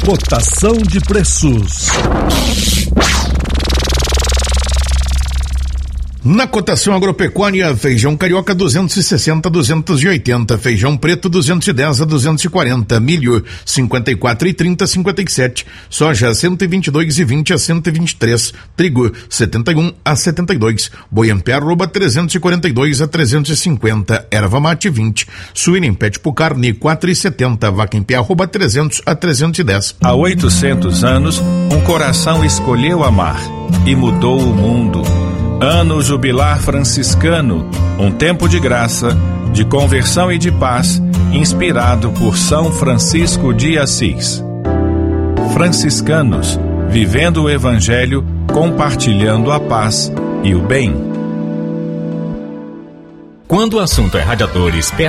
Cotação de preços. Na cotação agropecuária, feijão carioca 260 a 280, feijão preto 210 a 240, milho 54 e 30 a 57, soja 122,20 a 123, trigo 71 a 72, boi em pé arroba 342 a 350, erva mate 20, suína em pé tipo carne 4,70, vaca em pé arroba 300 a 310. Há 800 anos, um coração escolheu amar e mudou o mundo. Ano Jubilar Franciscano, um tempo de graça, de conversão e de paz, inspirado por São Francisco de Assis. Franciscanos, vivendo o Evangelho, compartilhando a paz e o bem. Quando o assunto é radiadores,